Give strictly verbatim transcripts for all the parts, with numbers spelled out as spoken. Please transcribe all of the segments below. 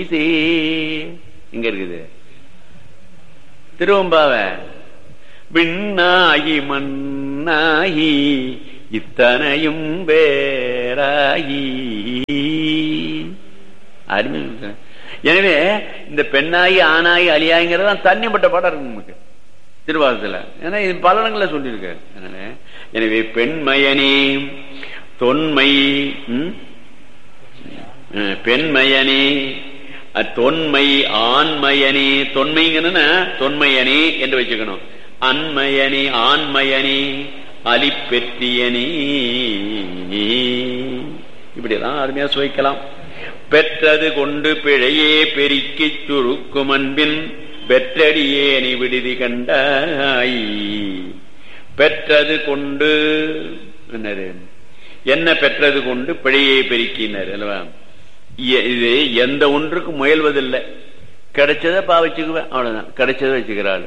இங்க இருக்குது திருவம்பாவ. விண்ணாகி மண்ணாகி இத்தனையும் வேறாகி அருமை. எனவே இந்த பெண்ணாகி ஆணாகி அழியாங்கிறதான் தண்ணிப்பட்ட பாடம் இருக்கு நமக்கு திருவாசத்துல. ஏன்னா இது பல இடங்கள்ல சொல்லியிருக்காரு. எனவே பெண்மயனே தொன்மை, பெண்மயனே தொன்மை ஆண்மயனே, தொன்மைங்கன்னா தொன்மையனே என்று வச்சுக்கணும். அன்மயனே ஆண்மயனே அலிப்பெற்றியனே, இப்படிதான் அருமையா சுவைக்கலாம். பெற்றது கொண்டு பிழையே பெருக்கி சுருக்கும் அன்பின் பெற்றடியே நீ விடுதி கண்டாய். பெற்றது கொண்டு என்ன பெற்றது கொண்டு பிழையை பெருக்கினார் அல்லவா. இது எந்த ஒன்றுக்கும் முயல்வதில்லை. கிடைச்சதை பா வச்சுக்குவேன், அவ்வளவுதான். கிடைச்சதை வச்சுக்கிறாள்.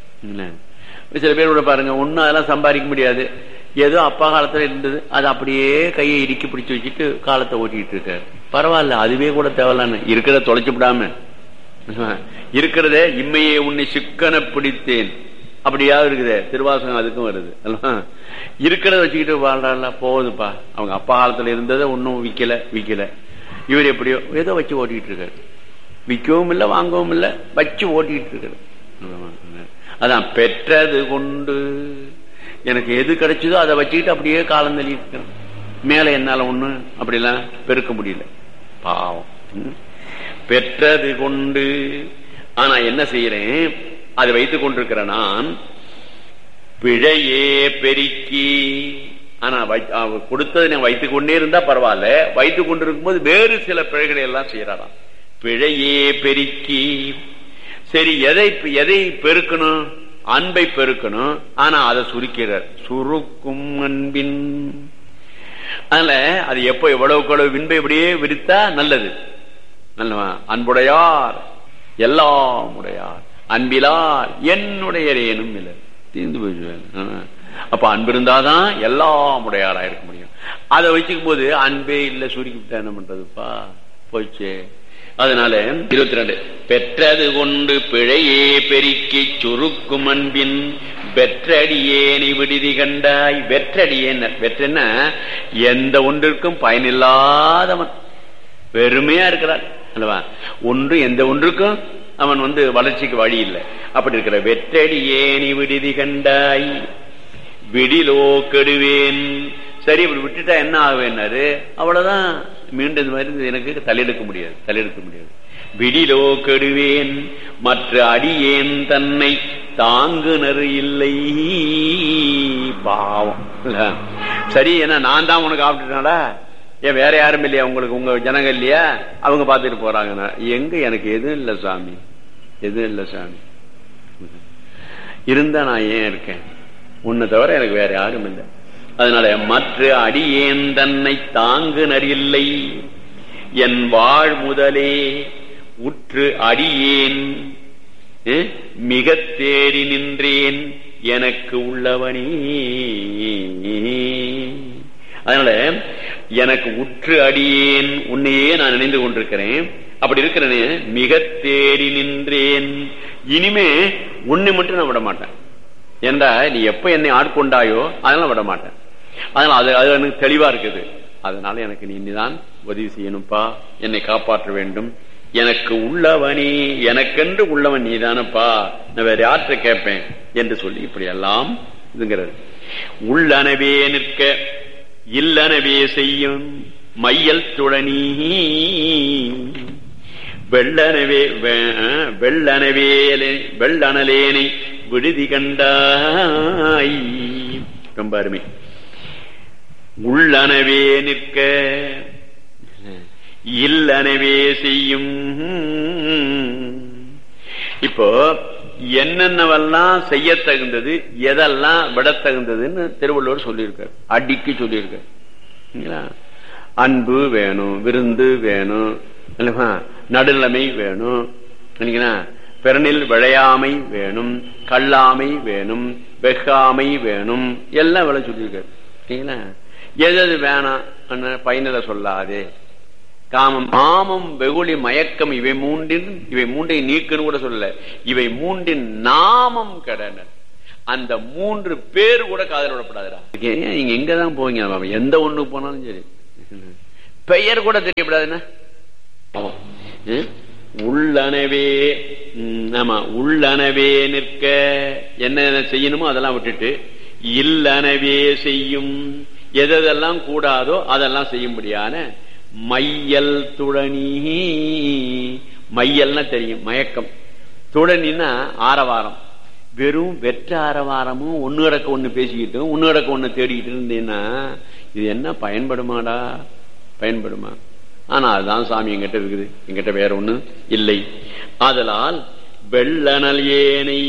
சில பேர் கூட பாருங்க, ஒன்னும் அதெல்லாம் சம்பாதிக்க முடியாது. ஏதோ அப்பா காலத்துல இருந்தது, அது அப்படியே கையை இறுக்கி பிடிச்சு வச்சுட்டு காலத்தை ஓட்டிட்டு இருக்காரு. பரவாயில்ல, அதுவே கூட தேவையில்லான்னு இருக்கிறத தொலைச்சு விடாம இருக்கிறத இம்மையே உன்னை சிக்கன பிடித்தேன் அப்படியாவது இருக்குது. திருவாசகம் அதுக்கும் வருது. இருக்கிறத வச்சுக்கிட்டு வாழ்றா போகுதுப்பா. அவங்க அப்பா காலத்துல இருந்ததை ஒன்னும் விக்கல விக்கல இவர் எப்படியோ ஏதோ வச்சு ஓட்டிட்டு இருக்காரு. விற்கவும் இல்லை வாங்கவும் இல்லை, வச்சு ஓட்டிட்டு இருக்காரு. அதான் பெற்றது கொண்டு எனக்கு எது கிடைச்சதோ அதை வச்சுக்கிட்டு அப்படியே காலம் தள்ளிட்டு இருக்கிறேன். மேல என்னால ஒண்ணு அப்படிலாம் பெருக்க முடியல, பாவம். பெற்றது கொண்டு ஆனா என்ன செய்யறேன், அதை வைத்துக் கொண்டிருக்கிற நான் பிழையே பெருக்கி. ஆனா கொடுத்தது நான் வைத்துக் கொண்டே இருந்தா பரவாயில்ல, வைத்துக் கொண்டிருக்கும் போது வேறு சில பிழைகளை எல்லாம் செய்யறாராம். பிழையே பெருக்கி. சரி, எதை எதை பெருக்கணும்? அன்பை பெருக்கணும். ஆனா அதை சுருக்கிறார். சுருக்கும் அன்பின். அதனால அது எப்போ எவ்வளவுக்கு எவ்வளவு வின்பை இப்படியே விரித்தா நல்லது. நல்லவா அன்புடையார் எல்லாம் உடையார் அன்பிலார் என்னுடைய ஏனும் இல்லை தீர்ந்து போயிடுவேன். அப்ப அன்பு இருந்தாதான் எல்லாம் உடையாரா இருக்க முடியும். அதை வச்சுக்கும் போது அன்பே இல்லை, சுருக்கிவிட்டா என்ன பண்றதுப்பா, போயிடுச்சு. அதனால இருபத்தி ரெண்டு பெற்றது கொண்டு பிழையே பெருக்கி சுருக்கும் அன்பின் வெற்றடியேனை விடுதி கண்டாய். வெற்றடியேன் வெற்றன்னா எந்த ஒன்றிற்கும் பயனில்லாதவன், பெருமையா இருக்கிறான் அல்லவா. ஒன்று எந்த ஒன்றுக்கும் அவன் வந்து வளர்ச்சிக்கு வழி இல்லை. அப்படி இருக்கிற வெற்றடியேனை விடுதி கண்டாய். விடிலோ கெடுவேன். சரி, இப்படி விட்டுட்டா என்ன ஆகுவேன்னாரு. அவ்வளவுதான், மீண்டும் இந்த மாதிரி எனக்கு தலையெடுக்க முடியாது தலையெடுக்க முடியாது. விடிலோ கெடுவேன் மற்ற அடியேன் தன்னை தாங்குனர் இல்லை. பாவம். சரி, ஏன்னா நான் தான் உனக்கு ஆப்பிட்டுனாடா, ஏன் வேற யாரும் இல்லையா உங்களுக்கு, உங்க ஜனங்க இல்லையா, அவங்க பார்த்துட்டு போறாங்க. எங்க எனக்கு எதுவும் இல்லை சாமி, எதுவும் இல்லை சாமி. இருந்தா நான் ஏன் இருக்கேன், உன்னை தவிர எனக்கு வேற யாரும் இல்லை. அதனால மற்ற அடியேன் தன்னை தாங்குனர் இல்லை. என் வாழ் முதலே உற்று அடியேன் மிக தேடி நின்றேன் எனக்கு உள்ளவனே. அதனால எனக்கு உற்று அடியேன் உன்னையே நான் நினைந்து கொண்டிருக்கிறேன். அப்படி இருக்கிறேனே, மிக தேடி நின்றேன். இனிமே உன்னை மட்டும் நான் விட மாட்டேன். ஏண்டா நீ எப்ப என்னை ஆட்கொண்டாயோ அதெல்லாம் விட மாட்டேன். அதனால அது அது எனக்கு தெளிவா இருக்குது. அதனால எனக்கு நீ இனிதான் உதவி செய்யணும்ப்பா, என்னை காப்பாற்ற வேண்டும். எனக்கு உள்ளவனே, எனக்கென்று உள்ளவன் நீதானப்பா, நான் வேற யாற்ற கேட்பேன் என்று சொல்லி இப்படி எல்லாம் இதுங்கிறது. உள்ளனவே நிற்க இல்லனவே செய்யும் மையல் துளனி வெள்ளனவே வெள்ளனவே வெள்ளனலேனை விடுதி கண்டாய். ரொம்ப அருமை. உள்ளனவே நிற்க இல்லனவே செய்யும். இப்போ என்னென்னவெல்லாம் செய்ய தகுந்தது, எதெல்லாம் விட தகுந்ததுன்னு திருவள்ளுவர் சொல்லியிருக்கார், அடிக்கு சொல்லியிருக்கார். அன்பு வேணும், விருந்து வேணும், நடுநிலைமை வேணும், பிறனில் விளையாமை வேணும், கல்லாமை வேணும், வெகாமை வேணும், எல்லாம் விளை சொல்லியிருக்காரு. எது எது வேணாம் பயனில சொல்லாதே காமம் மாமம் வெகுளி மயக்கம் இவை மூன்றின் இவை மூன்றை நீக்குன்னு கூட சொல்லல, இவை மூன்றின் நாமம் கடனர். அந்த மூன்று பேர் கூட காதல் விடப்படாதுடா. நீங்க எங்கதான் போவீங்க, எந்த ஒண்ணு போனாலும் சரி பெயர் கூட தெரியப்படாதுன்னா உள்ளனவே. ஆமா, உள்ளனவே நிற்க என்ன செய்யணுமோ அதெல்லாம் விட்டுட்டு இல்லனவே செய்யும், எதெல்லாம் கூடாதோ அதெல்லாம் செய்யும்படியான மையல் துழனி. மையல்னா தெரியும், மயக்கம். துழனின்னா ஆரவாரம். வெறும் வெற்ற ஆரவாரமும் ஒன்னு கிடக்க ஒண்ணு பேசிக்கிட்டும் ஒன்னு கிடக்க ஒண்ணு தேடிக்கிட்டு இருந்தீங்கன்னா இது என்ன பயன்படுமாடா? பயன்படுமா? ஆனா அதுதான் சாமி எங்கிட்ட இருக்குது, எங்கிட்ட வேற ஒண்ணு இல்லை. ஆதலால் வெள்ளனல் ஏனை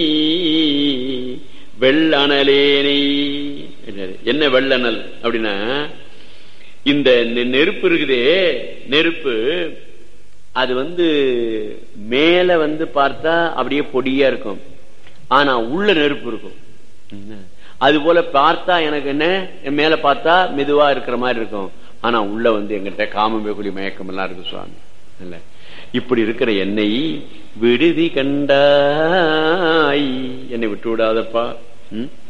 வெள்ளனலேனை. என்ன வெள்ளனல் அப்படின்னா, இந்த நெருப்பு இருக்குதே, நெருப்பு அது வந்து மேல வந்து பார்த்தா அப்படியே பொடியா இருக்கும், ஆனா உள்ள நெருப்பு இருக்கும். அது போல பார்த்தா எனக்கு என்ன, மேல பார்த்தா மெதுவா இருக்கிற மாதிரி இருக்கும், ஆனா உள்ள வந்து எங்கிட்ட காமம் வெகுளி மயக்கம் எல்லாம் இருக்கு சுவாமி. இல்ல, இப்படி இருக்கிற என்னை விடுதி கண்டாய், என்னை விட்டு விடாதப்பா. ம்